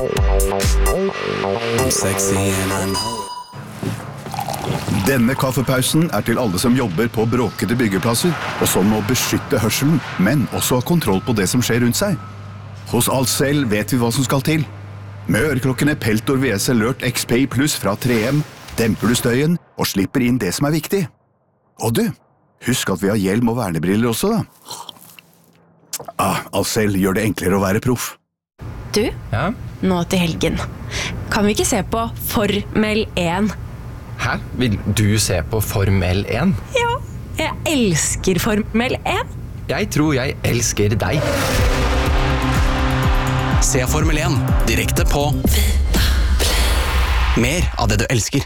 Denne kaffepausen til alle som jobber på bråkete byggeplasser, og som må beskytte hørselen, men også ha kontroll på det som skjer rundt seg. Hos Ahlsell vet vi hva som skal til. Med øreklokkene Peltor VS Alert XP Plus fra 3M demper du støyen og slipper inn det som er viktig. Og du, husk at vi har hjelm og vernebriller også da. Ahlsell gjør det enklere å være proff. Du, nå til helgen. Kan vi ikke se på Formel 1? Hæ? Vil du se på Formel 1? Ja, jeg elsker Formel 1. Jeg tror jeg elsker deg. Se Formel 1 direkte på mer av det du elsker.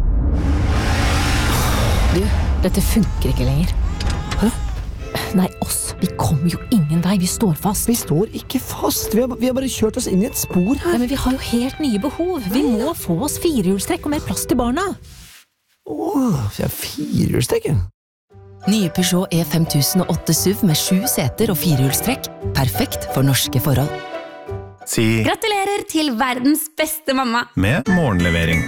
Du, dette funker ikke lenger. Hæ? Nei, oss. Vi kommer jo ingen vei. Vi står fast. Vi står ikke fast. Vi har bare kjørt oss inn i et spor her. Ja, men vi har jo helt nye behov. Vi må få oss firehjulstrekk og mer plass til barna. Så jeg har firehjulstrekk. Nye Peugeot E5008 SUV med 7 seter og firehjulstrekk. Perfekt for norske forhold. Si gratulerer til verdens beste mamma. Med morgenlevering.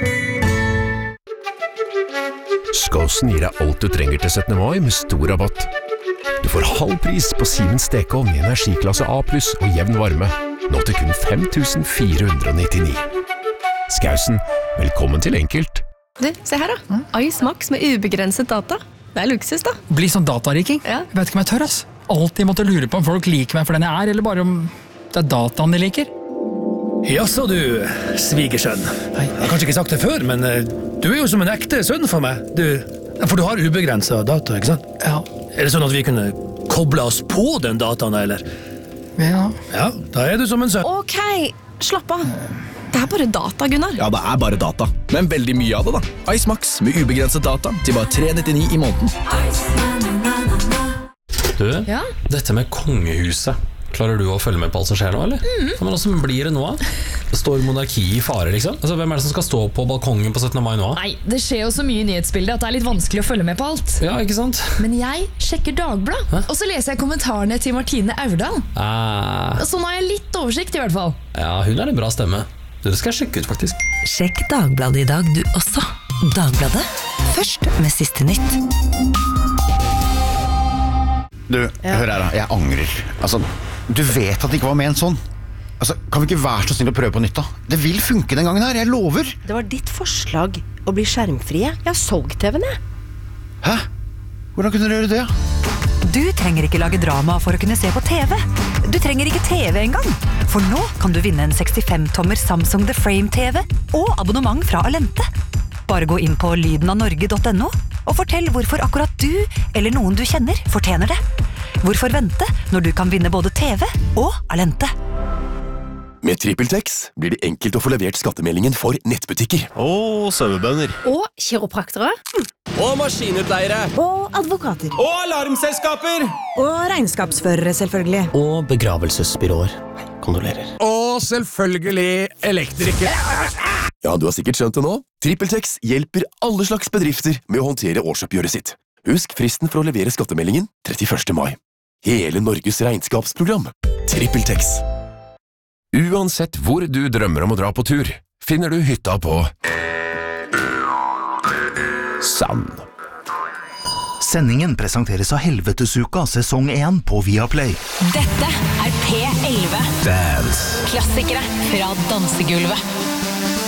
Skåsen gir deg alt du trenger til 17. mai med stor rabatt. Du får halv pris på Siemens stekeovn i energiklasse A+, og jevn varme. Nå til kun 5.499. Skåsen, velkommen til enkelt. Du, se her da. Ice Max med ubegrenset data. Det er luksus da. Bli sånn datariking? Ja. Jeg vet ikke om jeg tør, ass. Alltid måtte lure på om folk liker meg for den jeg er, eller bare om det er dataen de liker. Jaså du, svigersønn. Jeg har kanskje ikke sagt det før, men du er jo som en ekte sønn for meg. For du har ubegrenset data, ikke sant? Ja. Er det sånn at vi kunne koble oss på den dataen, eller? Ja. Ja, da er du som en sønn. Ok, slapp av. Det er bare data, Gunnar. Ja, det er bare data. Men veldig mye av det, da. Ice Max med ubegrenset data til bare 399 i måneden. Du, dette med kongehuset. Klarer du å følge med på alt som skjer nå, eller? Men hvordan blir det nå? Står monarki i fare, liksom? Altså, hvem er det som skal stå på balkongen på 17. mai nå? Nei, det skjer jo så mye i nyhetsbildet at det er litt vanskelig å følge med på alt. Ja, ikke sant? Men jeg sjekker Dagbladet, og så leser jeg kommentarene til Martine Aurdal. Så nå har jeg litt oversikt i hvert fall. Ja, hun er en bra stemme. Det skal jeg sjekke ut, faktisk. Sjekk Dagbladet i dag, du også. Dagbladet, først med siste nytt. Du, hør her da, jeg angrer. Altså, du vet at det ikke var ment sånn. Altså, kan vi ikke være så snill å prøve på nytt da? Det vil funke den gangen her, jeg lover. Det var ditt forslag å bli skjermfrie. Jeg har solgt TV-en, jeg. Hæ? Hvordan kunne du gjøre det? Du trenger ikke lage drama for å kunne se på TV. Du trenger ikke TV engang. For nå kan du vinne en 65-tommer Samsung The Frame TV og abonnement fra Alente. Bare gå inn på lydenavnorge.no og fortell hvorfor akkurat du eller noen du kjenner fortjener det. Hvorfor vente når du kan vinne både TV og Alente? Med TrippelTex blir det enkelt å få levert skattemeldingen for nettbutikker. Og sauebønder. Og kiropraktere. Og maskinutleiere. Og advokater. Og alarmselskaper. Og regnskapsførere, selvfølgelig. Og begravelsesbyråer. Kondolerer. Og selvfølgelig elektrikere. Ja, du har sikkert skjønt det nå. TrippelTex hjelper alle slags bedrifter med å håndtere årsoppgjøret sitt. Husk fristen for å levere skattemeldingen 31. mai. Hele Norges regnskapsprogram. TrippelTex. Uansett hvor du drømmer om å dra på tur, finner du hytta på Sand. Sendingen presenteres av Helvetesuka sesong 1 på Viaplay. Dette er P11. Dance. Klassikere fra dansegulvet.